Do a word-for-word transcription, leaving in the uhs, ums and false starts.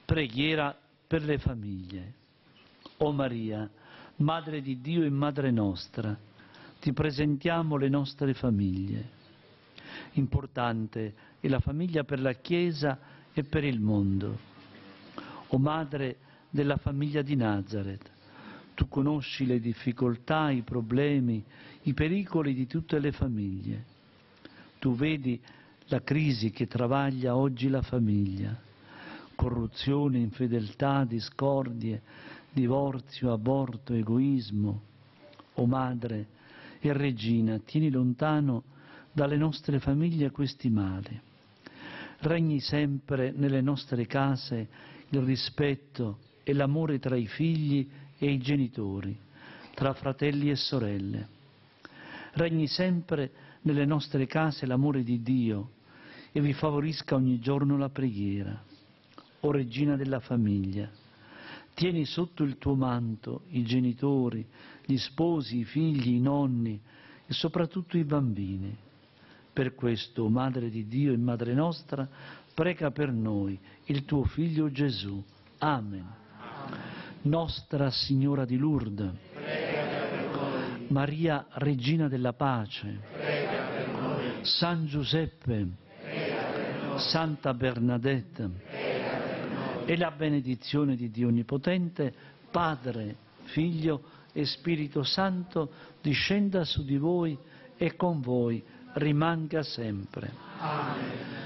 Preghiera per le famiglie. O Maria, Madre di Dio e Madre nostra, ti presentiamo le nostre famiglie. Importante è la famiglia per la Chiesa e per il mondo. O Madre della famiglia di Nazareth, tu conosci le difficoltà, i problemi, i pericoli di tutte le famiglie. Tu vedi la crisi che travaglia oggi la famiglia. Corruzione, infedeltà, discordie, divorzio, aborto, egoismo. O Madre e Regina, tieni lontano dalle nostre famiglie questi mali. Regni sempre nelle nostre case il rispetto e l'amore tra i figli e i genitori, tra fratelli e sorelle. Regni sempre nelle nostre case l'amore di Dio e vi favorisca ogni giorno la preghiera. O Regina della famiglia, tieni sotto il tuo manto i genitori, gli sposi, i figli, i nonni e soprattutto i bambini. Per questo, o Madre di Dio e Madre nostra, prega per noi il tuo Figlio Gesù. Amen. Amen. Nostra Signora di Lourdes, prega per noi. Maria, Regina della Pace, prega per noi. San Giuseppe, prega per noi. Santa Bernadette, prega per noi. E la benedizione di Dio Onnipotente, Padre, Figlio e Spirito Santo, discenda su di voi e con voi rimanga sempre. Amen.